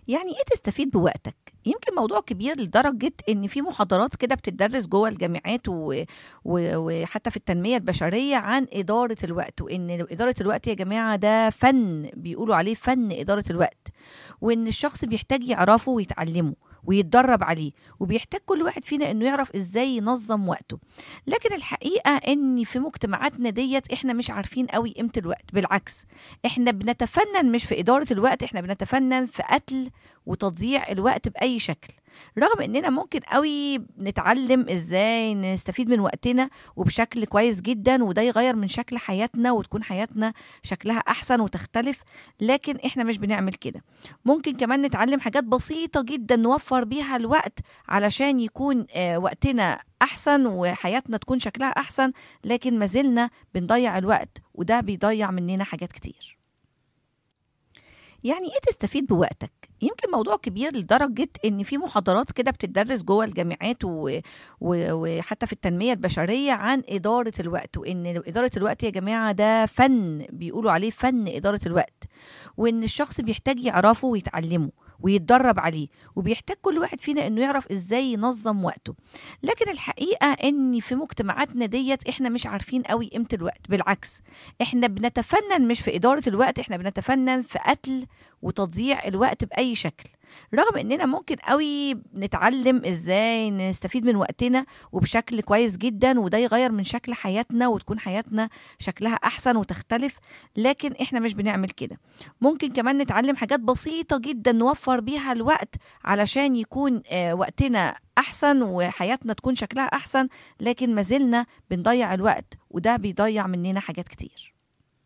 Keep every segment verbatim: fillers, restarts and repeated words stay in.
يعني إيه تستفيد بوقتك؟ يمكن موضوع كبير لدرجة إن في محاضرات كده بتدرس جوه الجامعات و... و... وحتى في التنمية البشرية عن إدارة الوقت، وإن إدارة الوقت يا جماعة ده فن، بيقولوا عليه فن إدارة الوقت، وإن الشخص بيحتاج يعرفه ويتعلمه ويتدرب عليه، وبيحتاج كل واحد فينا انه يعرف ازاي ينظم وقته. لكن الحقيقه ان في مجتمعاتنا ديت احنا مش عارفين قوي قيمه الوقت، بالعكس احنا بنتفنن مش في اداره الوقت، احنا بنتفنن في قتل وتضييع الوقت باي شكل. رغم اننا ممكن قوي نتعلم ازاي نستفيد من وقتنا وبشكل كويس جدا، وده يغير من شكل حياتنا وتكون حياتنا شكلها احسن وتختلف، لكن احنا مش بنعمل كده. ممكن كمان نتعلم حاجات بسيطة جدا نوفر بيها الوقت علشان يكون آه وقتنا احسن وحياتنا تكون شكلها احسن، لكن ما زلنا بنضيع الوقت، وده بيضيع مننا حاجات كتير. يعني ايه تستفيد بوقتك؟ يمكن موضوع كبير لدرجة ان في محاضرات كده بتدرس جوه الجامعات و... و... وحتى في التنمية البشرية عن إدارة الوقت، وان إدارة الوقت يا جماعة ده فن، بيقولوا عليه فن إدارة الوقت، وان الشخص بيحتاج يعرفه ويتعلمه ويتدرب عليه، وبيحتاج كل واحد فينا انه يعرف ازاي ينظم وقته. لكن الحقيقة ان في مجتمعاتنا ديت احنا مش عارفين قوي قيمة الوقت، بالعكس احنا بنتفنن مش في إدارة الوقت، احنا بنتفنن في قتل وتضييع الوقت بأي شكل. رغم اننا ممكن قوي نتعلم ازاي نستفيد من وقتنا وبشكل كويس جدا، وده يغير من شكل حياتنا وتكون حياتنا شكلها احسن وتختلف، لكن احنا مش بنعمل كده. ممكن كمان نتعلم حاجات بسيطة جدا نوفر بيها الوقت علشان يكون آه وقتنا احسن وحياتنا تكون شكلها احسن، لكن ما زلنا بنضيع الوقت، وده بيضيع مننا حاجات كتير.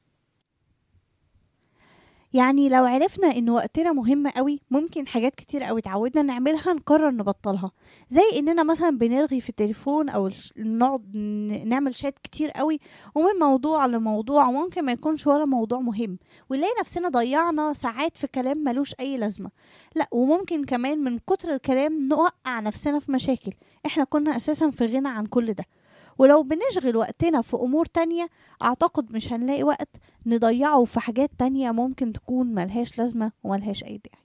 يعني لو عرفنا ان وقتنا مهم قوي ممكن حاجات كتير قوي اتعودنا نعملها نقرر نبطلها، زي اننا مثلا بنرغي في التليفون او الش- نقعد ن- نعمل شات كتير قوي ومن موضوع لموضوع، وممكن ما يكونش ولا موضوع مهم، ونلاقي نفسنا ضيعنا ساعات في كلام ملوش اي لازمة. لا، وممكن كمان من كتر الكلام نوقع نفسنا في مشاكل احنا كنا اساسا في غنى عن كل ده. ولو بنشغل وقتنا في أمور تانية أعتقد مش هنلاقي وقت نضيعه في حاجات تانية ممكن تكون ملهاش لازمة وملهاش أي داعي.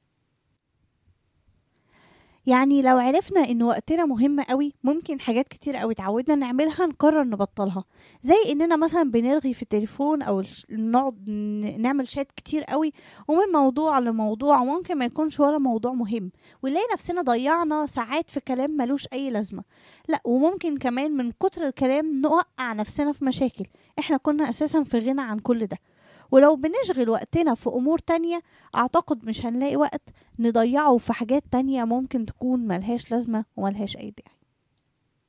يعني لو عرفنا ان وقتنا مهم قوي ممكن حاجات كتير قوي اتعودنا نعملها نقرر نبطلها، زي اننا مثلا بنرغي في التليفون او الش- نقعد ن- نعمل شات كتير قوي ومن موضوع لموضوع، وممكن ما يكونش ولا موضوع مهم، ونلاقي نفسنا ضيعنا ساعات في كلام ملوش اي لازمة. لا، وممكن كمان من كتر الكلام نوقع نفسنا في مشاكل احنا كنا اساسا في غنى عن كل ده. ولو بنشغل وقتنا في أمور تانية أعتقد مش هنلاقي وقت نضيعه في حاجات تانية ممكن تكون ملهاش لازمة وملهاش أي داعي.